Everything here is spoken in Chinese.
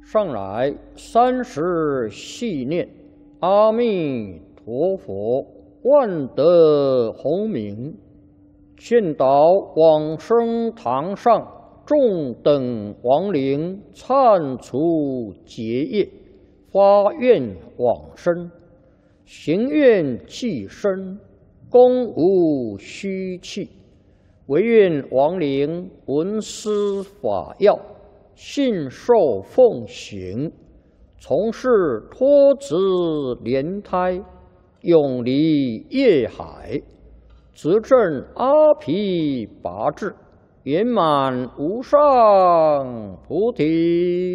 上来30系念阿弥陀佛，万德洪名，劝导往生堂上众等亡灵忏除结业，发愿往生，行愿济身，功无虚弃，唯愿亡灵闻思法要，信受奉行，从事脱子莲胎，永离业海，执证阿毗跋致，圆满无上菩提。